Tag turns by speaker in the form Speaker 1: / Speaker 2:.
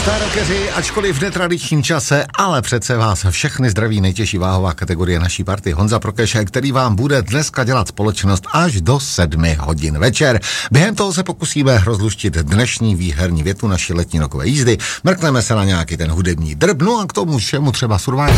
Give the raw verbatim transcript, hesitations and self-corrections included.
Speaker 1: Starokeři, ačkoliv v netradičním čase, ale přece vás všechny zdraví nejtěžší váhová kategorie naší party Honza Prokeš, který vám bude dneska dělat společnost až do sedmi hodin večer. Během toho se pokusíme rozluštit dnešní výherní větu naší letní rokové jízdy, mrkneme se na nějaký ten hudební drb, no a k tomu všemu třeba survival.